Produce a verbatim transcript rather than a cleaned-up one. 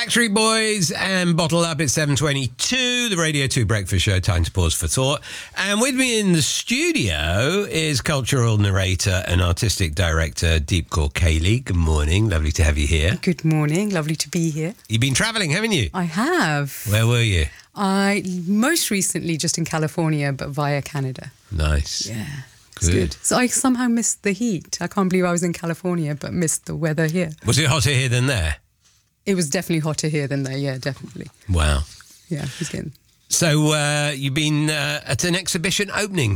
Backstreet Boys and Bottle Up at seven twenty-two, the Radio two Breakfast Show, time to pause for thought. And with me in the studio is cultural narrator and artistic director Deepcore Kaylee. Good morning, lovely to have you here. Good morning, lovely to be here. You've been travelling, haven't you? I have. Where were you? I most recently just in California, but via Canada. Nice. Yeah. Good. Good. So I somehow missed the heat. I can't believe I was in California, but missed the weather here. Was it hotter here than there? It was definitely hotter here than there, yeah, definitely. Wow. Yeah, it was getting... So uh, you've been uh, at an exhibition opening